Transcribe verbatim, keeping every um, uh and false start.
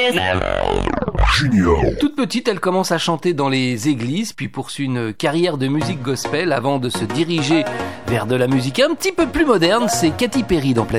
Toute petite, elle commence à chanter dans les églises, puis poursuit une carrière de musique gospel avant de se diriger vers de la musique un petit peu plus moderne. C'est Katy Perry dans Planète